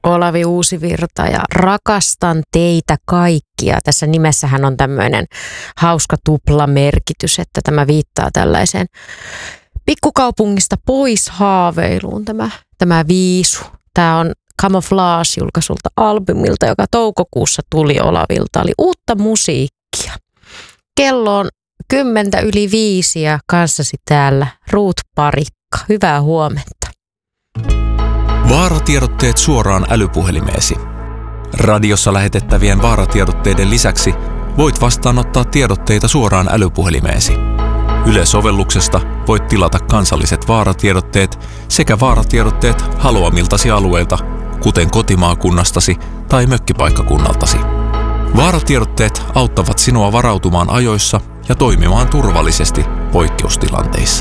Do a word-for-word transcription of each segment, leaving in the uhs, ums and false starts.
Olavi Uusivirta ja rakastan teitä kaikkia. Tässä nimessähän on tämmöinen hauska tuplamerkitys, että tämä viittaa tällaiseen pikkukaupungista pois haaveiluun tämä, tämä viisu. Tämä on Camouflage-julkaisulta albumilta, joka toukokuussa tuli Olavilta. Oli uutta musiikkia. Kello on kymmentä yli viisi ja kanssasi täällä Ruut Parikka. Hyvää huomenta. Vaaratiedotteet suoraan älypuhelimeesi. Radiossa lähetettävien vaaratiedotteiden lisäksi voit vastaanottaa tiedotteita suoraan älypuhelimeesi. Yle-sovelluksesta voit tilata kansalliset vaaratiedotteet sekä vaaratiedotteet haluamiltasi alueilta, kuten kotimaakunnastasi tai mökkipaikkakunnaltasi. Vaaratiedotteet auttavat sinua varautumaan ajoissa ja toimimaan turvallisesti poikkeustilanteissa.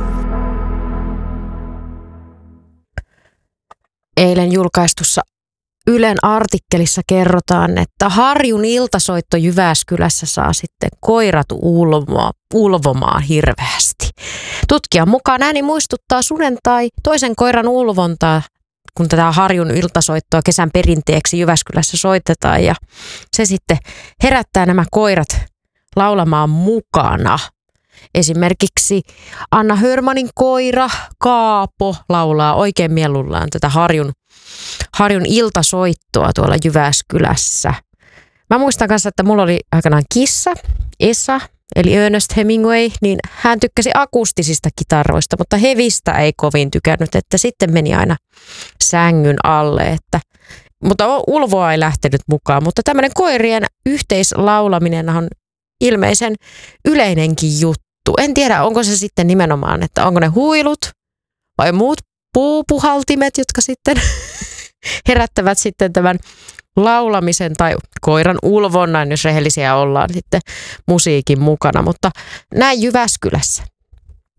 Eilen julkaistussa Ylen artikkelissa kerrotaan, että Harjun iltasoitto Jyväskylässä saa sitten koirat ulvomaan, ulvomaan hirveästi. Tutkijan mukaan ääni muistuttaa suden tai toisen koiran ulvontaa, kun tätä Harjun iltasoittoa kesän perinteeksi Jyväskylässä soitetaan. Ja se sitten herättää nämä koirat laulamaan mukana. Esimerkiksi Anna Hörmanin koira Kaapo laulaa oikein mieluillaan tätä Harjun, Harjun iltasoittoa tuolla Jyväskylässä. Mä muistan kanssa, että mulla oli aikanaan kissa, Esa, eli Ernest Hemingway, niin hän tykkäsi akustisista kitaroista, mutta hevistä ei kovin tykännyt, että sitten meni aina sängyn alle, että mutta ulvoa ei lähtenyt mukaan. Mutta tämmöinen koirien yhteislaulaminen on ilmeisen yleinenkin juttu. En tiedä, onko se sitten nimenomaan, että onko ne huilut vai muut puupuhaltimet, jotka sitten herättävät sitten tämän laulamisen tai koiran ulvonnan, jos rehellisiä ollaan sitten musiikin mukana. Mutta näin Jyväskylässä.